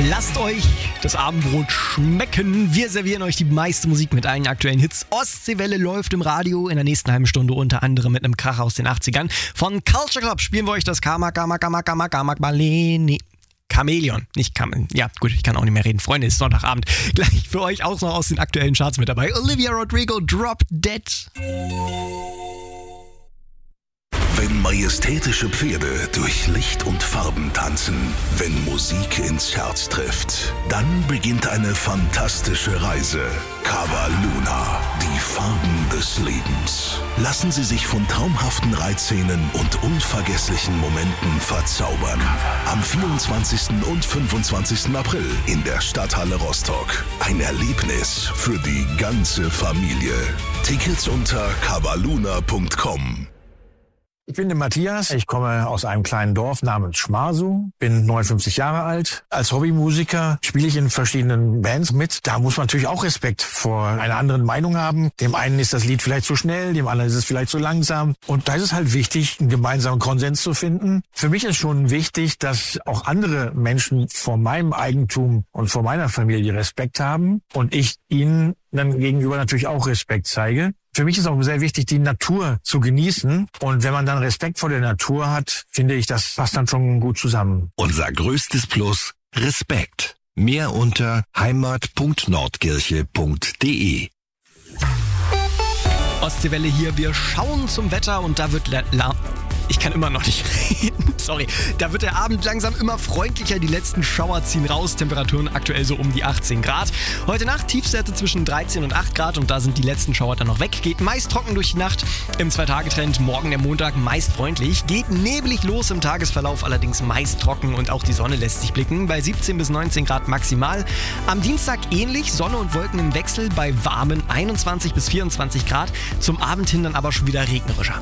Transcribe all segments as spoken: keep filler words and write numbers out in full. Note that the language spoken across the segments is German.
Lasst euch das Abendbrot schmecken. Wir servieren euch die meiste Musik mit allen aktuellen Hits. Ostseewelle läuft im Radio in der nächsten halben Stunde unter anderem mit einem Kracher aus den achtzigern. Von Culture Club spielen wir euch das Karma, Karma, Karma, Karma, Karma, Baleni. Chamäleon, nicht Kamel. Ja, gut, ich kann auch nicht mehr reden. Freunde, es ist Sonntagabend. Gleich für euch auch noch aus den aktuellen Charts mit dabei. Olivia Rodrigo, Drop Dead. Wenn majestätische Pferde durch Licht und Farben tanzen, wenn Musik ins Herz trifft, dann beginnt eine fantastische Reise. Cava Luna, die Farben des Lebens. Lassen Sie sich von traumhaften Reitszenen und unvergesslichen Momenten verzaubern. Am vierundzwanzigsten und fünfundzwanzigsten April in der Stadthalle Rostock. Ein Erlebnis für die ganze Familie. Tickets unter cavaluna punkt com. Ich bin der Matthias, ich komme aus einem kleinen Dorf namens Schmarsu, bin neunundfünfzig Jahre alt. Als Hobbymusiker spiele ich in verschiedenen Bands mit. Da muss man natürlich auch Respekt vor einer anderen Meinung haben. Dem einen ist das Lied vielleicht zu schnell, dem anderen ist es vielleicht zu langsam. Und da ist es halt wichtig, einen gemeinsamen Konsens zu finden. Für mich ist schon wichtig, dass auch andere Menschen vor meinem Eigentum und vor meiner Familie Respekt haben und ich ihnen dann gegenüber natürlich auch Respekt zeige. Für mich ist auch sehr wichtig, die Natur zu genießen. Und wenn man dann Respekt vor der Natur hat, finde ich, das passt dann schon gut zusammen. Unser größtes Plus, Respekt. Mehr unter heimat punkt nordkirche punkt de. Ostseewelle hier, wir schauen zum Wetter und da wird la... la Ich kann immer noch nicht reden, sorry. Da wird der Abend langsam immer freundlicher, die letzten Schauer ziehen raus, Temperaturen aktuell so um die achtzehn Grad. Heute Nacht Tiefstwerte zwischen dreizehn und acht Grad und da sind die letzten Schauer dann noch weg. Geht meist trocken durch die Nacht, im Zwei-Tage-Trend morgen der Montag meist freundlich. Geht nebelig los im Tagesverlauf, allerdings meist trocken und auch die Sonne lässt sich blicken, bei siebzehn bis neunzehn Grad maximal. Am Dienstag ähnlich, Sonne und Wolken im Wechsel bei warmen einundzwanzig bis vierundzwanzig Grad, zum Abend hin dann aber schon wieder regnerischer.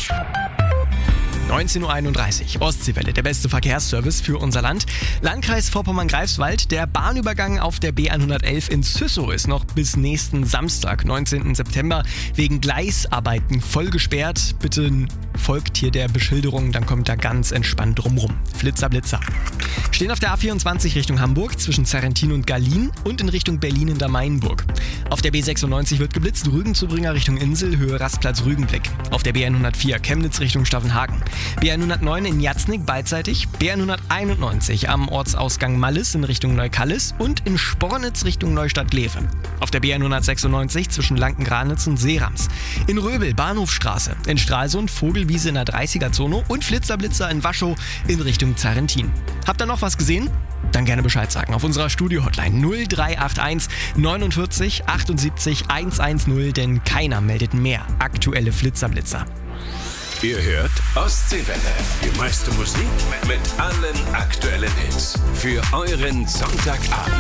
neunzehn Uhr einunddreißig, Ostseewelle, der beste Verkehrsservice für unser Land. Landkreis Vorpommern-Greifswald, der Bahnübergang auf der B hundertelf in Züssow ist noch bis nächsten Samstag, neunzehnten September, wegen Gleisarbeiten voll gesperrt. Bitte folgt hier der Beschilderung, dann kommt da ganz entspannt drumrum. Flitzer, Blitzer. Stehen auf der A vierundzwanzig Richtung Hamburg zwischen Zerrentin und Gallien und in Richtung Berlin in der Mainburg. Auf der B sechsundneunzig wird geblitzt, Rügenzubringer Richtung Insel, Höhe Rastplatz Rügenblick. Auf der B hundertvier Chemnitz Richtung Staffenhagen. B hundertneun in Jatznig beidseitig, B hunderteinundneunzig am Ortsausgang Mallis in Richtung Neukallis und in Spornitz Richtung Neustadt-Glewe. Auf der B hundertsechsundneunzig zwischen Lanken-Granitz und Seerams. In Röbel Bahnhofstraße, in Stralsund Vogelwiese in der dreißiger-Zone und Flitzerblitzer in Waschow in Richtung Zerrentin. Habt ihr noch was gesehen? Dann gerne Bescheid sagen auf unserer Studio-Hotline null drei acht eins neunundvierzig achtundsiebzig hundertzehn, denn keiner meldet mehr aktuelle Flitzerblitzer. Ihr hört Ostseewelle, die meiste Musik mit allen aktuellen Hits für euren Sonntagabend.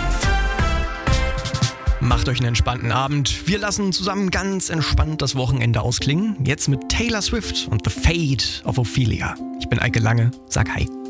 Macht euch einen entspannten Abend. Wir lassen zusammen ganz entspannt das Wochenende ausklingen. Jetzt mit Taylor Swift und The Fate of Ophelia. Ich bin Eike Lange, sag hi.